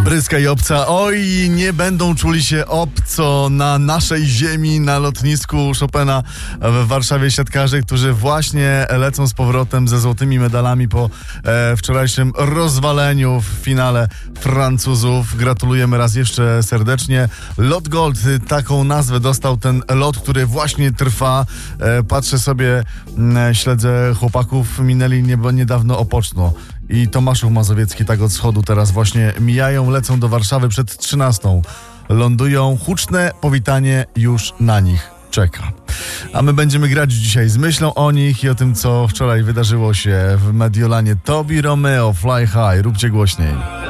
Bryska i obca, oj, nie będą czuli się obco na naszej ziemi, na lotnisku Chopina w Warszawie siatkarze, którzy właśnie lecą z powrotem ze złotymi medalami po wczorajszym rozwaleniu w finale Francuzów. Gratulujemy raz jeszcze serdecznie. Lot Gold, taką nazwę dostał ten lot, który właśnie trwa. Patrzę sobie, śledzę chłopaków, minęli niedawno Opoczno. I Tomaszów Mazowiecki tak od schodu teraz właśnie mijają, lecą do Warszawy przed 13. Lądują, huczne powitanie już na nich czeka. A my będziemy grać dzisiaj z myślą o nich i o tym, co wczoraj wydarzyło się w Mediolanie. Tobi Romeo, Fly High, róbcie głośniej.